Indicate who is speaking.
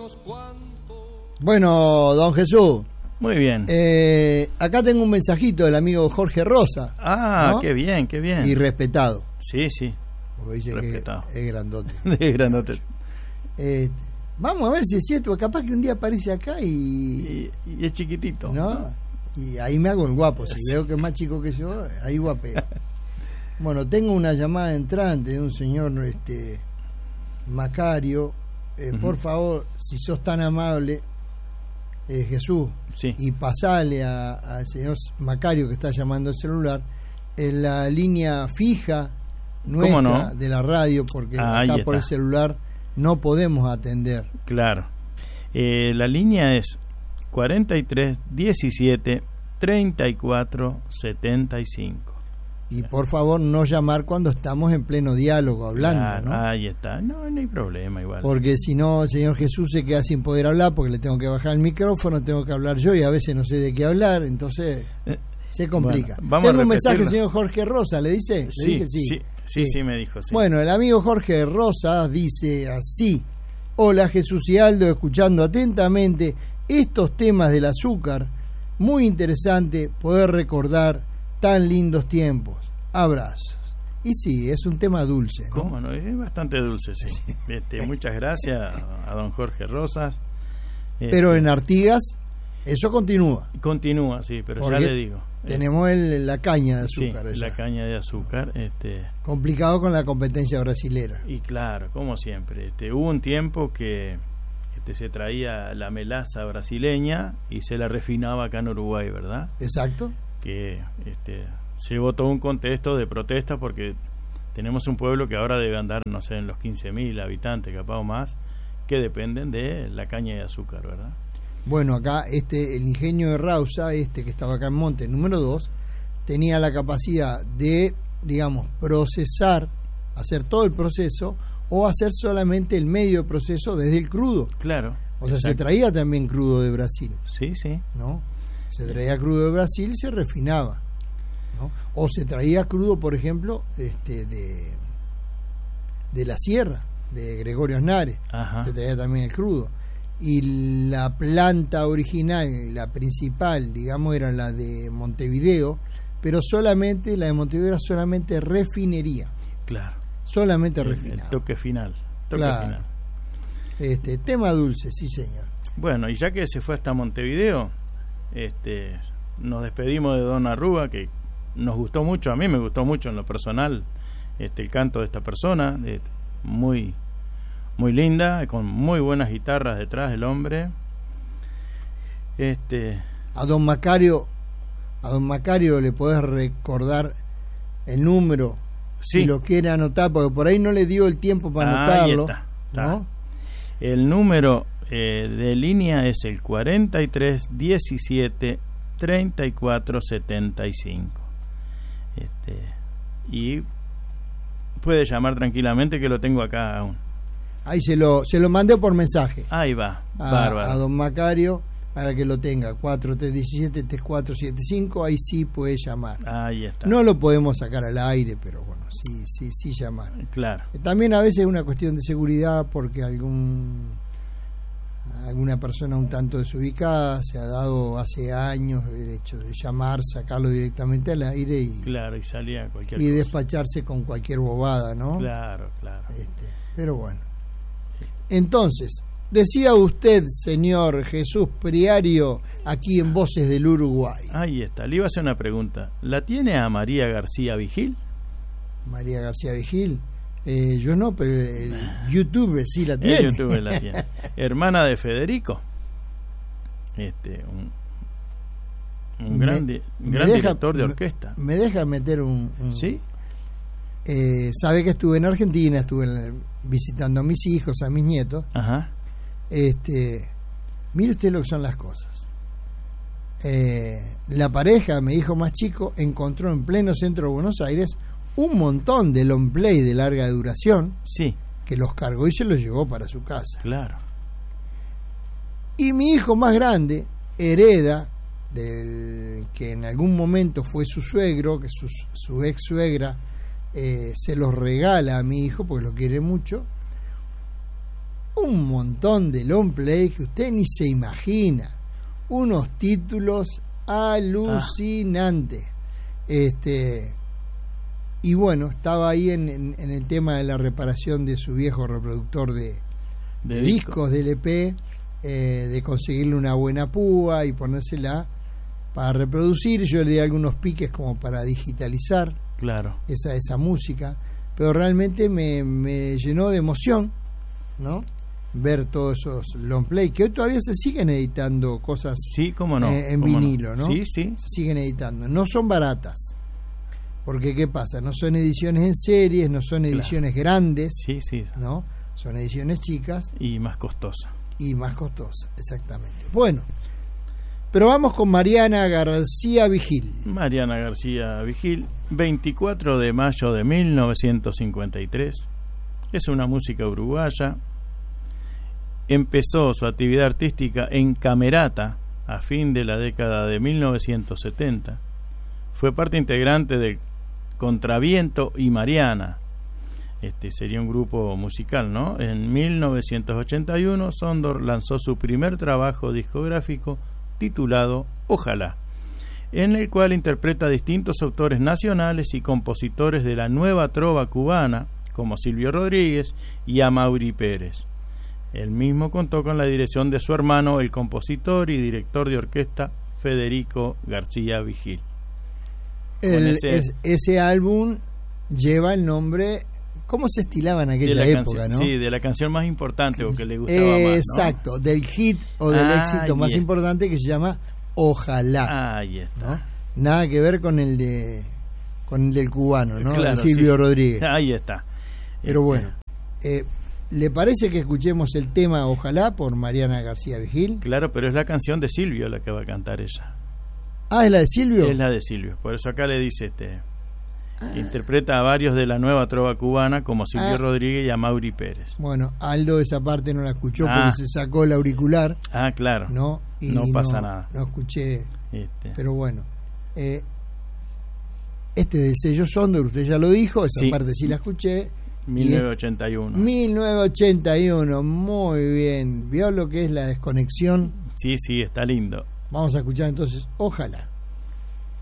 Speaker 1: Bueno, don Jesús.
Speaker 2: Muy bien.
Speaker 1: Acá tengo un mensajito del amigo Jorge Rosa.
Speaker 2: Ah, ¿no? Qué bien.
Speaker 1: Y respetado.
Speaker 2: Sí.
Speaker 1: Porque dice respetado. Que es grandote.
Speaker 2: Es grandote.
Speaker 1: Vamos a ver si es cierto. Capaz que un día aparece acá y
Speaker 2: es chiquitito.
Speaker 1: ¿No? Y ahí me hago el guapo. Si veo que es más chico que yo, ahí guapeo. Bueno, tengo una llamada entrante de un señor Macario. Por favor, si sos tan amable, Jesús,
Speaker 2: sí.
Speaker 1: Y pasale al señor Macario que está llamando al celular en la línea fija nuestra
Speaker 2: no?
Speaker 1: de la radio, porque acá por el celular no podemos atender.
Speaker 2: Claro. La línea es 43 17 34 75.
Speaker 1: Y por favor no llamar cuando estamos en pleno diálogo hablando,
Speaker 2: claro,
Speaker 1: ¿no?
Speaker 2: Ahí está. No hay problema igual.
Speaker 1: Porque si no, el señor Jesús se queda sin poder hablar porque le tengo que bajar el micrófono, tengo que hablar yo y a veces no sé de qué hablar, entonces se complica.
Speaker 2: Bueno,
Speaker 1: tengo un mensaje del señor Jorge Rosa, ¿le dice?
Speaker 2: Sí,
Speaker 1: ¿Le dije?
Speaker 2: Sí, me dijo. Sí.
Speaker 1: Bueno, el amigo Jorge Rosa dice así: hola Jesús y Aldo, escuchando atentamente estos temas del azúcar, muy interesante poder recordar tan lindos tiempos. Abrazos. Y sí, es un tema dulce, ¿no?
Speaker 2: ¿Cómo no? Es bastante dulce, sí. Muchas gracias a don Jorge Rosas.
Speaker 1: Pero en Artigas eso continúa.
Speaker 2: Continúa, sí, pero porque ya le digo.
Speaker 1: Tenemos la caña de azúcar.
Speaker 2: Sí, la caña de azúcar.
Speaker 1: Complicado con la competencia brasilera.
Speaker 2: Y claro, como siempre. Hubo un tiempo que se traía la melaza brasileña y se la refinaba acá en Uruguay, ¿verdad?
Speaker 1: Exacto.
Speaker 2: Que se llevó todo un contexto de protesta porque tenemos un pueblo que ahora debe andar, no sé, en los 15.000 habitantes, capaz o más, que dependen de la caña de azúcar, ¿verdad?
Speaker 1: Bueno, acá el ingenio de Rausa, que estaba acá en Monte, número 2, tenía la capacidad de, digamos, procesar, hacer todo el proceso o hacer solamente el medio proceso desde el crudo.
Speaker 2: Claro.
Speaker 1: O sea, se traía también crudo de Brasil.
Speaker 2: Sí.
Speaker 1: ¿No? Se traía crudo de Brasil y se refinaba, ¿no? O se traía crudo, por ejemplo, de la sierra, de Gregorio Osnares.
Speaker 2: Ajá.
Speaker 1: Se traía también el crudo. Y la planta original, la principal, digamos, era la de Montevideo, pero solamente, la de Montevideo era solamente refinería.
Speaker 2: Claro.
Speaker 1: Solamente refinado.
Speaker 2: El toque final.
Speaker 1: Claro. Tema dulce, sí señor.
Speaker 2: Bueno, y ya que se fue hasta Montevideo, nos despedimos de Don Arruga, que nos gustó mucho, a mí me gustó mucho en lo personal el canto de esta persona, muy linda, con muy buenas guitarras detrás del hombre.
Speaker 1: A don Macario le podés recordar el número,
Speaker 2: sí,
Speaker 1: si lo quiere anotar, porque por ahí no le dio el tiempo para anotarlo.
Speaker 2: Ahí está.
Speaker 1: ¿No?
Speaker 2: El número de línea es el 43 17 34 75. Y puede llamar tranquilamente, que lo tengo acá aún.
Speaker 1: Ahí se lo mandé por mensaje.
Speaker 2: Ahí va, bárbaro.
Speaker 1: A don Macario, para que lo tenga, 4317 3475, ahí sí puede llamar.
Speaker 2: Ahí está.
Speaker 1: No lo podemos sacar al aire, pero bueno, sí llamar.
Speaker 2: Claro.
Speaker 1: También a veces es una cuestión de seguridad, porque alguna persona un tanto desubicada se ha dado hace años el hecho de llamar, sacarlo directamente al aire y
Speaker 2: claro, y salía cualquier
Speaker 1: y
Speaker 2: cosa,
Speaker 1: despacharse con cualquier bobada, ¿no?
Speaker 2: Claro.
Speaker 1: Pero bueno. Entonces, decía usted, señor Jesús Priario, aquí en Voces del Uruguay.
Speaker 2: Ahí está, le iba a hacer una pregunta. ¿La tiene a María García Vigil?
Speaker 1: María García Vigil, yo no, pero YouTube sí la tiene.
Speaker 2: YouTube la tiene. Hermana de Federico, un gran director de orquesta.
Speaker 1: ¿Me deja meter un
Speaker 2: sí?
Speaker 1: Sabe que estuve en Argentina, estuve visitando a mis hijos, a mis nietos.
Speaker 2: Ajá.
Speaker 1: Mire usted lo que son las cosas. La pareja, mi hijo más chico, encontró en pleno centro de Buenos Aires un montón de long play de larga duración,
Speaker 2: sí,
Speaker 1: que los cargó y se los llevó para su casa.
Speaker 2: Claro.
Speaker 1: Y mi hijo más grande hereda del que en algún momento fue su suegro, que su ex suegra se los regala a mi hijo porque lo quiere mucho, un montón de long play que usted ni se imagina, unos títulos alucinantes. Y bueno, estaba ahí en el tema de la reparación de su viejo reproductor de discos de LP, de conseguirle una buena púa y ponérsela para reproducir. Yo le di algunos piques como para digitalizar,
Speaker 2: claro,
Speaker 1: esa música, pero realmente me llenó de emoción, ¿no?, ver todos esos long play, que hoy todavía se siguen editando cosas,
Speaker 2: sí, cómo no,
Speaker 1: en vinilo, ¿no?
Speaker 2: Sí, sí.
Speaker 1: Se siguen editando. No son baratas, porque ¿qué pasa? No son ediciones en series, no son ediciones grandes,
Speaker 2: sí, sí,
Speaker 1: ¿no? Son ediciones chicas.
Speaker 2: Y más costosas.
Speaker 1: Y más costosas, exactamente. Bueno, pero vamos con Mariana García Vigil.
Speaker 2: Mariana García Vigil, 24 de mayo de 1953. Es una música uruguaya. Empezó su actividad artística en Camerata a fin de la década de 1970. Fue parte integrante del Contraviento y Mariana. Sería un grupo musical, ¿no? En 1981 Sondor lanzó su primer trabajo discográfico titulado Ojalá, en el cual interpreta a distintos autores nacionales y compositores de la nueva trova cubana, como Silvio Rodríguez y Amaury Pérez. Él mismo contó con la dirección de su hermano, el compositor y director de orquesta Federico García Vigil.
Speaker 1: Ese álbum lleva el nombre, ¿cómo se estilaba en aquella época, no?
Speaker 2: Sí, de la canción más importante o que le gustaba más, ¿no?
Speaker 1: Exacto, del hit o del éxito más importante, que se llama Ojalá.
Speaker 2: Ahí está.
Speaker 1: ¿No? Nada que ver con el del cubano, ¿no?
Speaker 2: Claro,
Speaker 1: de Silvio Rodríguez.
Speaker 2: Ahí está.
Speaker 1: Pero bueno, ¿le parece que escuchemos el tema Ojalá por Mariana García Vigil?
Speaker 2: Claro, pero es la canción de Silvio la que va a cantar ella.
Speaker 1: Ah, ¿es la de Silvio?
Speaker 2: Es la de Silvio, por eso acá le dice que interpreta a varios de la nueva trova cubana, como Silvio Rodríguez y Amaury Pérez.
Speaker 1: Bueno, Aldo esa parte no la escuchó porque se sacó el auricular.
Speaker 2: Claro.
Speaker 1: No, y
Speaker 2: no pasa nada.
Speaker 1: No escuché. Pero bueno, del sello Sondor, usted ya lo dijo, esa parte sí la escuché.
Speaker 2: 1981.
Speaker 1: 1981, muy bien. ¿Vio lo que es la desconexión?
Speaker 2: Sí, está lindo.
Speaker 1: Vamos a escuchar entonces Ojalá.